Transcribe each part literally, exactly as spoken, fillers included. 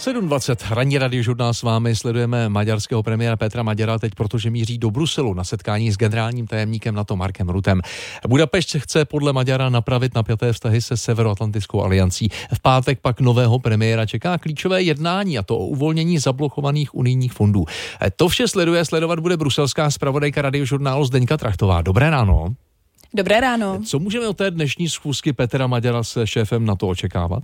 sedm dvacet, ranní radiožurnál s vámi, sledujeme maďarského premiéra Petra Magyara teď, protože míří do Bruselu na setkání s generálním tajemníkem NATO Markem Ruttem. Budapešť chce podle Magyara napravit napjaté vztahy se Severoatlantickou aliancí. V pátek pak nového premiéra čeká klíčové jednání, a to o uvolnění zablokovaných unijních fondů. To vše sleduje, sledovat bude bruselská zpravodajka radiožurnálu Zdeňka Trachtová. Dobré ráno. Dobré ráno. Co můžeme od té dnešní schůzky Petra Magyara se šéfem NATO očekávat?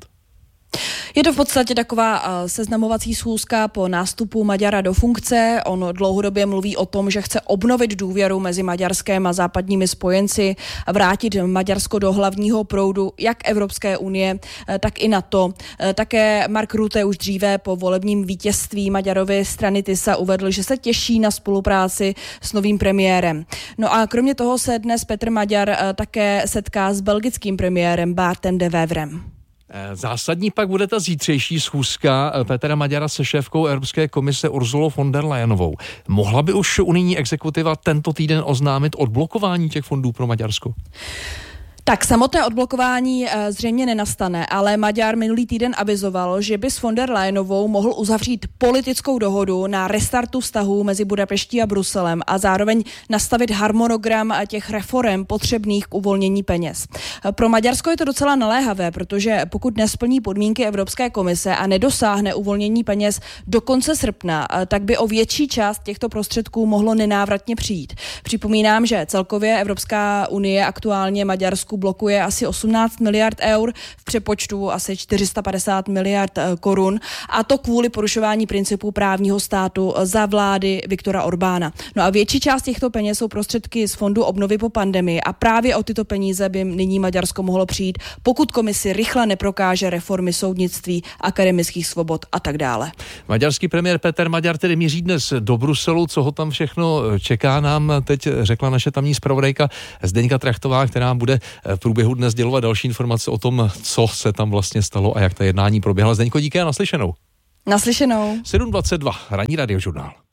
Je to v podstatě taková seznamovací schůzka po nástupu Magyara do funkce. On dlouhodobě mluví o tom, že chce obnovit důvěru mezi Maďarskem a západními spojenci, vrátit Maďarsko do hlavního proudu jak Evropské unie, tak i NATO. Také Mark Rutte už dříve po volebním vítězství Magyarovy strany TISA uvedl, že se těší na spolupráci s novým premiérem. No a kromě toho se dnes Petr Magyar také setká s belgickým premiérem Bartem de Weverem. Zásadní pak bude ta zítřejší schůzka Petra Magyara se šéfkou Evropské komise Ursulou von der Leyenovou. Mohla by už unijní exekutiva tento týden oznámit odblokování těch fondů pro Maďarsko? Tak samotné odblokování e, zřejmě nenastane, ale Maďar minulý týden avizoval, že by s von der Leyenovou mohl uzavřít politickou dohodu na restartu vztahů mezi Budapeští a Bruselem a zároveň nastavit harmonogram těch reforem potřebných k uvolnění peněz. E, pro Maďarsko je to docela naléhavé, protože pokud nesplní podmínky Evropské komise a nedosáhne uvolnění peněz do konce srpna, e, tak by o větší část těchto prostředků mohlo nenávratně přijít. Připomínám, že celkově Evropská unie aktuálně Maďarsku blokuje asi osmnáct miliard eur, v přepočtu asi čtyři sta padesát miliard korun, a to kvůli porušování principů právního státu za vlády Viktora Orbána. No a větší část těchto peněz jsou prostředky z Fondu obnovy po pandemii a právě o tyto peníze by nyní Maďarsko mohlo přijít, pokud komisi rychle neprokáže reformy soudnictví, akademických svobod a tak dále. Maďarský premiér Peter Magyar tedy míří dnes do Bruselu. Co ho tam všechno čeká, nám teď řekla naše tamní zpravodajka Zdeňka Trachtová, která bude v průběhu dnes dělovat další informace o tom, co se tam vlastně stalo a jak ta jednání proběhla. Zdeňko, díky a naslyšenou. Naslyšenou. sedm dvacet dva, ranní radiožurnál.